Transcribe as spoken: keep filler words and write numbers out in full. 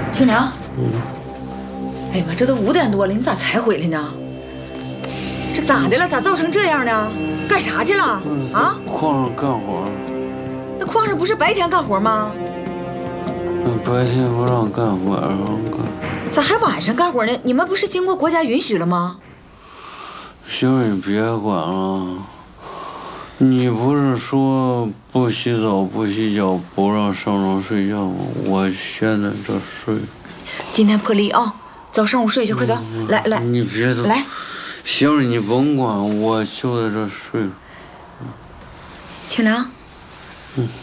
清凉。 嗯。 哎呀妈，这都五点多了，你咋才回来呢？这咋的了？咋造成这样呢？干啥去了？ 嗯、 啊？ 矿上干活。 那矿上不是白天干活吗？ 那白天不让干，晚上干。 咋还晚上干活呢？你们不是经过国家允许了吗？ 行，你别管了。你不是说不洗澡、不洗脚、不让上床睡觉吗？我现在这睡。 今天破例啊，走上屋睡去，快走！ 嗯、 来来， 你别走。 来， 行，你甭管，我就在这睡。 清凉。 嗯。